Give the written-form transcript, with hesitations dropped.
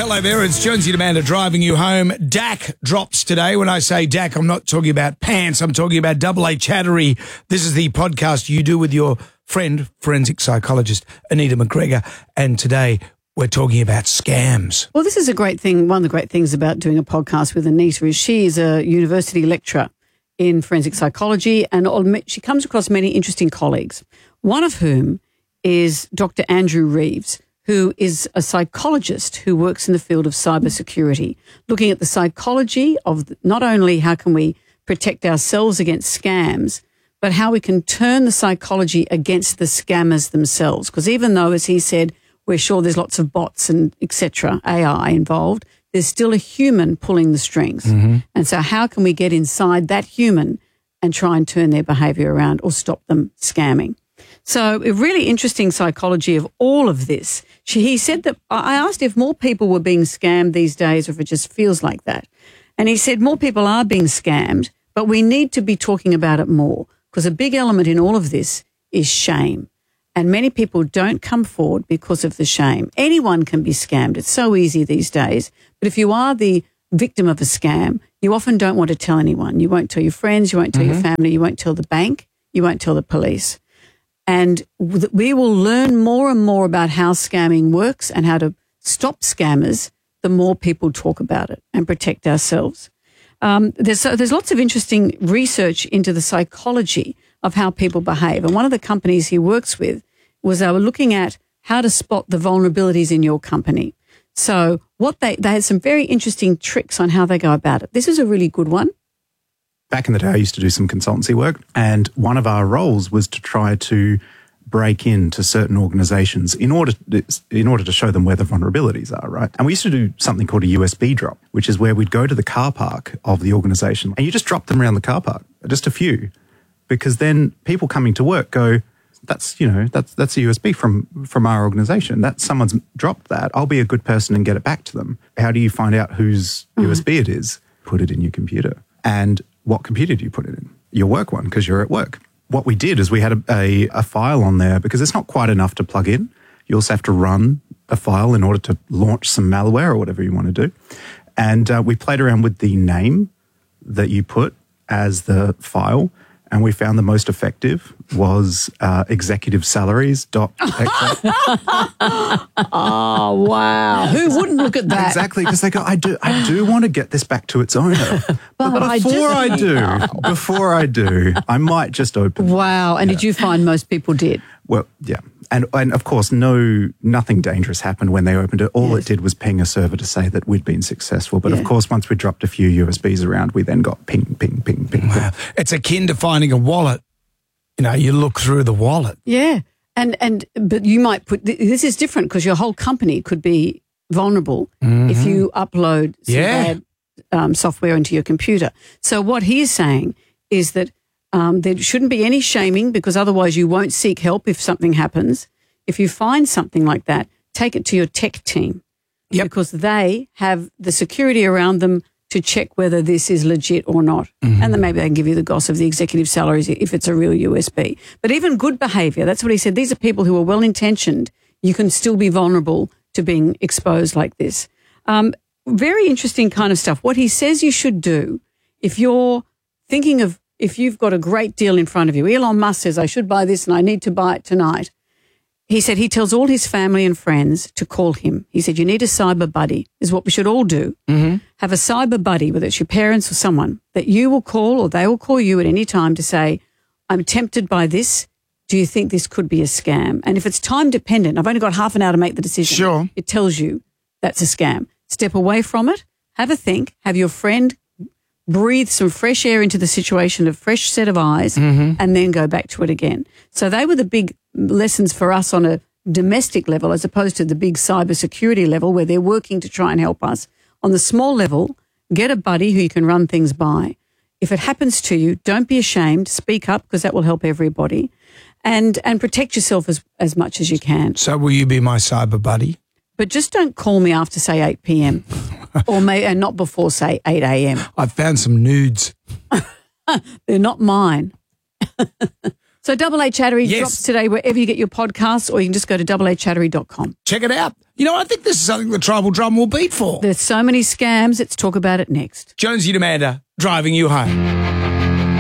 Hello there, it's Jonesy Demanda driving you home. Dak drops today. When I say Dak, I'm not talking about pants, I'm talking about Double A Chattery. This is the podcast you do with your friend, forensic psychologist Anita McGregor, and today we're talking about scams. Well, this is a great thing. One of the great things about doing a podcast with Anita is she is a university lecturer in forensic psychology, and she comes across many interesting colleagues, one of whom is Dr. Andrew Reeves, who is a psychologist who works in the field of cybersecurity, looking at the psychology of not only how can we protect ourselves against scams, but how we can turn the psychology against the scammers themselves. Because even though, as he said, we're sure there's lots of bots and etc., AI involved, there's still a human pulling the strings. Mm-hmm. And so how can we get inside that human and try and turn their behaviour around or stop them scamming? So a really interesting psychology of all of this. He said that I asked if more people were being scammed these days or if it just feels like that. And he said more people are being scammed, but we need to be talking about it more because a big element in all of this is shame. And many people don't come forward because of the shame. Anyone can be scammed. It's so easy these days. But if you are the victim of a scam, you often don't want to tell anyone. You won't tell your friends, you won't tell your family, you won't tell the bank, you won't tell the police. And we will learn more and more about how scamming works and how to stop scammers the more people talk about it and protect ourselves. There's lots of interesting research into the psychology of how people behave. And one of the companies he works with was they were looking at how to spot the vulnerabilities in your company. So they had some very interesting tricks on how they go about it. This is a really good one. Back in the day, I used to do some consultancy work, and one of our roles was to try to break into certain organizations in order to show them where the vulnerabilities are, right? And we used to do something called a USB drop, which is where we'd go to the car park of the organization and you just drop them around the car park, just a few, because then people coming to work go, that's a USB from our organization. That someone's dropped that. I'll be a good person and get it back to them. How do you find out whose USB it is? Put it in your computer. And what computer do you put it in? Your work one, because you're at work. What we did is we had a file on there because it's not quite enough to plug in. You also have to run a file in order to launch some malware or whatever you want to do. And we played around with the name that you put as the file, and we found the most effective was executivesalaries.exe. Oh, wow. Who wouldn't look at that? Exactly, because they go, I do want to get this back to its owner. But before I do, I might just open it. Wow. And did you find most people did? Well, yeah. And of course, nothing dangerous happened when they opened it. All it did was ping a server to say that we'd been successful. But of course, once we dropped a few USBs around, we then got ping, ping, ping, ping. Wow. It's akin to finding a wallet. You know, you look through the wallet. Yeah. But you might this is different because your whole company could be vulnerable if you upload some bad software into your computer. So what he's saying is that there shouldn't be any shaming because otherwise you won't seek help if something happens. If you find something like that, take it to your tech team because they have the security around them to check whether this is legit or not. And then maybe they can give you the goss of the executive salaries if it's a real USB. But even good behaviour, that's what he said. These are people who are well-intentioned. You can still be vulnerable to being exposed like this. Very interesting kind of stuff. What he says you should do if you're thinking of if you've got a great deal in front of you. Elon Musk says, I should buy this and I need to buy it tonight. He said he tells all his family and friends to call him. He said, you need a cyber buddy, is what we should all do. Have a cyber buddy, whether it's your parents or someone, that you will call or they will call you at any time to say, I'm tempted by this. Do you think this could be a scam? And if it's time dependent, I've only got half an hour to make the decision. Sure. It tells you that's a scam. Step away from it, have a think, have your friend breathe some fresh air into the situation, a fresh set of eyes, and then go back to it again. So they were the big lessons for us on a domestic level as opposed to the big cybersecurity level where they're working to try and help us. On the small level, get a buddy who you can run things by. If it happens to you, don't be ashamed. Speak up because that will help everybody and protect yourself as much as you can. So will you be my cyber buddy? But just don't call me after, say, 8 p.m. and not before, say, 8 a.m. I've found some nudes. They're not mine. So Double A Chattery drops today wherever you get your podcasts, or you can just go to doubleachattery.com. Check it out. You know, I think this is something the Tribal Drum will beat for. There's so many scams. Let's talk about it next. Jonesy and Amanda, driving you home.